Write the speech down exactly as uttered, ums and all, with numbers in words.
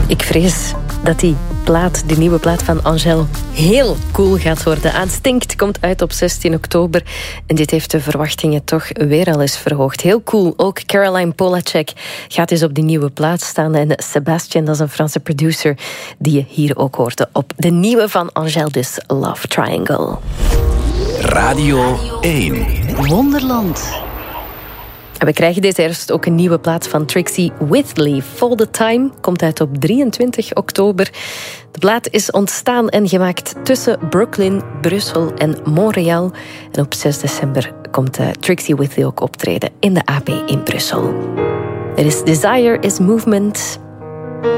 Ik vrees dat die plaat, die nieuwe plaat van Angèle, heel cool gaat worden. Aanstinkt komt uit op zestien oktober. En dit heeft de verwachtingen toch weer al eens verhoogd. Heel cool. Ook Caroline Polacek gaat dus op die nieuwe plaat staan. En Sébastien, dat is een Franse producer, die je hier ook hoorde op de nieuwe van Angèle, dus Love Triangle. Radio één. Wonderland. En we krijgen deze herfst ook een nieuwe plaat van Trixie Whitley. For the Time komt uit op drieëntwintig oktober. De plaat is ontstaan en gemaakt tussen Brooklyn, Brussel en Montreal. En op zes december komt uh, Trixie Whitley ook optreden in de A P in Brussel. Er is Desire is Movement.